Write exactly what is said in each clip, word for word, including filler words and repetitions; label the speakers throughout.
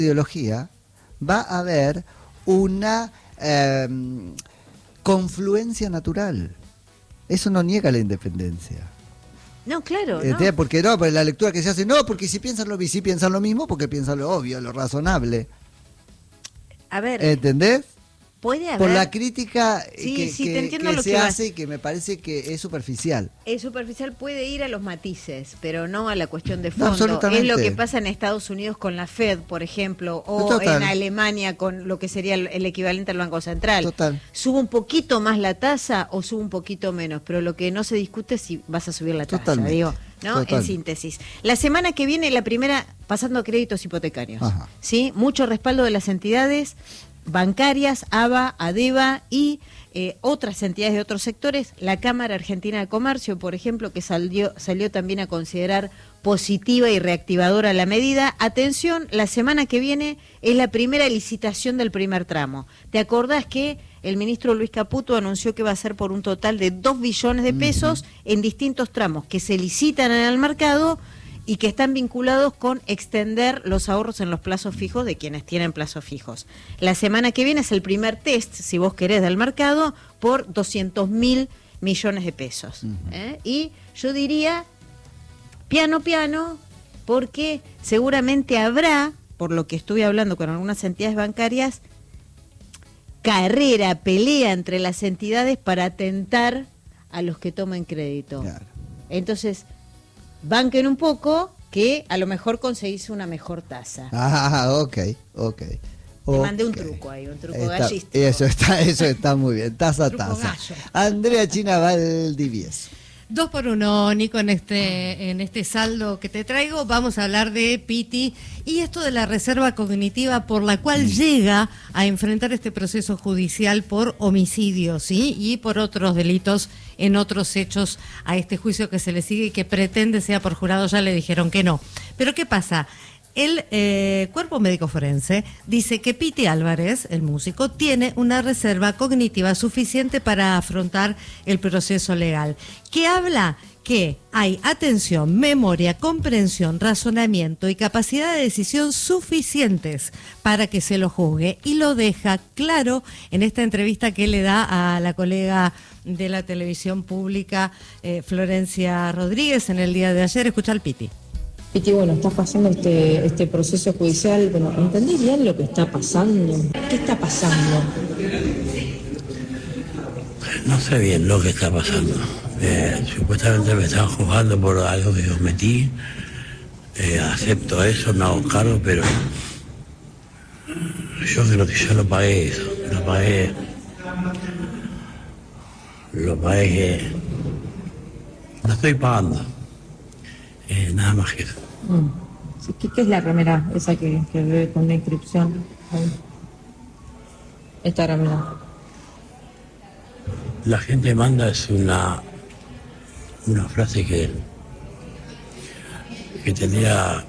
Speaker 1: ideología va a haber una eh, confluencia natural. Eso no niega la independencia.
Speaker 2: No, claro.
Speaker 1: ¿Entiendes?
Speaker 2: No.
Speaker 1: Porque no, pues la lectura que se hace, no, porque si piensan lo mismo, si piensan lo mismo, porque piensan lo obvio, lo razonable.
Speaker 2: A ver.
Speaker 1: ¿Entendés?
Speaker 2: Puede haber.
Speaker 1: Por la crítica
Speaker 2: Sí,
Speaker 1: que,
Speaker 2: sí,
Speaker 1: que-
Speaker 2: te entiendo
Speaker 1: que
Speaker 2: lo
Speaker 1: se
Speaker 2: que
Speaker 1: hace
Speaker 2: vas.
Speaker 1: y que me parece que es superficial.
Speaker 2: Es superficial, puede ir a los matices, pero no a la cuestión de
Speaker 1: No,
Speaker 2: fondo.
Speaker 1: absolutamente.
Speaker 2: Es lo que pasa en Estados Unidos con la Fed, por ejemplo, o
Speaker 1: Total.
Speaker 2: en Alemania con lo que sería el, el equivalente al Banco Central.
Speaker 1: Total.
Speaker 2: Sube un poquito más la tasa o sube un poquito menos, pero lo que no se discute es si vas a subir la tasa,
Speaker 1: Totalmente.
Speaker 2: digo, ¿no?
Speaker 1: Total.
Speaker 2: En síntesis. La semana que viene, la primera, pasando a créditos hipotecarios.
Speaker 1: Ajá.
Speaker 2: ¿Sí? Mucho respaldo de las entidades bancarias, A B A, ADEVA y eh, otras entidades de otros sectores. La Cámara Argentina de Comercio, por ejemplo, que salió, salió también a considerar positiva y reactivadora la medida. Atención, la semana que viene es la primera licitación del primer tramo. ¿Te acordás que el ministro Luis Caputo anunció que va a ser por un total de dos billones de pesos uh-huh. en distintos tramos que se licitan en el mercado y que están vinculados con extender los ahorros en los plazos fijos de quienes tienen plazos fijos? La semana que viene es el primer test, si vos querés, del mercado por doscientos mil millones de pesos. Uh-huh. ¿eh? Y yo diría, piano, piano, porque seguramente habrá, por lo que estuve hablando con algunas entidades bancarias, carrera, pelea entre las entidades para atentar a los que toman crédito. Claro. Entonces, banquen un poco, que a lo mejor conseguís una mejor tasa.
Speaker 1: Ah, ok, ok. Te
Speaker 2: okay. mandé un truco ahí, un truco
Speaker 1: está,
Speaker 2: gallístico.
Speaker 1: Eso está, eso está muy bien, taza a taza.
Speaker 2: Gallo.
Speaker 1: Andrea China Valdivieso.
Speaker 3: Dos por uno, Nico, en este, en este saldo que te traigo. Vamos a hablar de Pitti y esto de la reserva cognitiva por la cual mm. llega a enfrentar este proceso judicial por homicidio, ¿sí? Y por otros delitos en otros hechos a este juicio que se le sigue y que pretende sea por jurado. Ya le dijeron que no. Pero ¿qué pasa? El eh, cuerpo médico forense dice que Pitti Álvarez, el músico, tiene una reserva cognitiva suficiente para afrontar el proceso legal, que habla que hay atención, memoria, comprensión, razonamiento y capacidad de decisión suficientes para que se lo juzgue, y lo deja claro en esta entrevista que le da a la colega de la televisión pública, eh, Florencia Rodríguez, en el día de ayer. Escucha al Pitti.
Speaker 4: Pitti, bueno, está pasando este, este proceso judicial. Bueno, ¿entendés bien lo que está pasando? ¿Qué está pasando?
Speaker 5: No sé bien lo que está pasando. Eh, supuestamente me están juzgando por algo que cometí. Eh, acepto eso, me hago cargo, pero yo creo que yo lo pagué eso. Lo pagué. Lo pagué. Lo estoy pagando. Eh, nada más que eso.
Speaker 4: Mm. ¿Qué, ¿Qué es la remera esa que, que ve con la inscripción? Ahí. Esta remera.
Speaker 5: La gente manda es una una frase que que tendría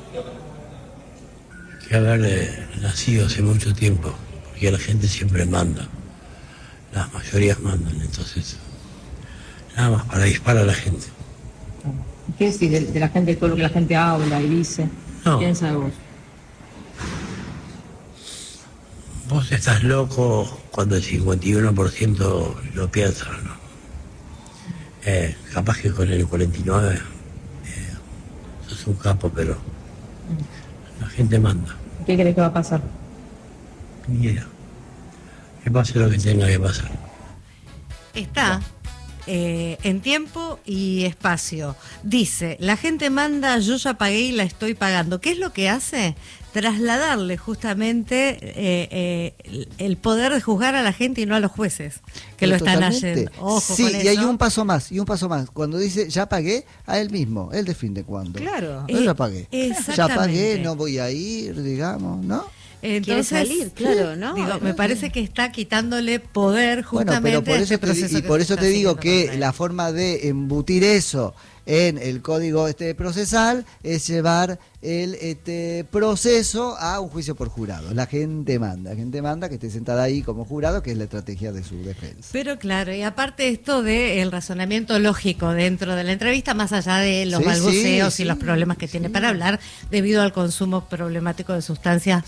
Speaker 5: que haber eh, nacido hace mucho tiempo, porque la gente siempre manda, las mayorías mandan, entonces nada más para disparar a la gente.
Speaker 4: ¿Qué decís de, de la gente, de todo lo que la gente habla y dice?
Speaker 5: No.
Speaker 4: ¿Qué piensa de vos?
Speaker 5: Vos estás loco cuando el cincuenta y uno por ciento lo piensa, ¿no? Eh, capaz que con el cuarenta y nueve por ciento eh, sos un capo, pero la gente manda.
Speaker 4: ¿Qué crees que va a pasar?
Speaker 5: Ni idea. Que pase lo que tenga que pasar.
Speaker 3: Está eh, en tiempo y espacio. Dice, la gente manda, yo ya pagué y la estoy pagando. ¿Qué es lo que hace? Trasladarle justamente eh, eh, el poder de juzgar a la gente y no a los jueces que
Speaker 1: Pero
Speaker 3: lo están
Speaker 1: totalmente.
Speaker 3: haciendo. Ojo
Speaker 1: sí,
Speaker 3: con
Speaker 1: y
Speaker 3: eso.
Speaker 1: hay un paso más, y un paso más. Cuando dice ya pagué, a él mismo, él define cuándo.
Speaker 2: Claro.
Speaker 1: Yo
Speaker 3: Eh,
Speaker 1: ya pagué.
Speaker 3: exactamente.
Speaker 1: Ya pagué, no voy a ir, digamos, ¿no?
Speaker 3: Entonces,
Speaker 2: quiere salir, claro, ¿no?
Speaker 3: Digo, me parece que está quitándole poder justamente
Speaker 1: bueno, pero por
Speaker 3: a
Speaker 1: eso
Speaker 3: este
Speaker 1: te,
Speaker 3: proceso
Speaker 1: y
Speaker 3: que
Speaker 1: por
Speaker 3: se
Speaker 1: eso
Speaker 3: está
Speaker 1: te digo
Speaker 3: siguiendo
Speaker 1: que
Speaker 3: contra él.
Speaker 1: la forma de embutir eso en el código este procesal es llevar el este proceso a un juicio por jurado. La gente manda, la gente manda que esté sentada ahí como jurado, que es la estrategia de su defensa.
Speaker 3: Pero claro, y aparte esto del razonamiento lógico dentro de la entrevista, más allá de los
Speaker 1: Sí,
Speaker 3: balbuceos
Speaker 1: sí,
Speaker 3: y los
Speaker 1: sí,
Speaker 3: problemas que tiene para hablar debido al consumo problemático de sustancias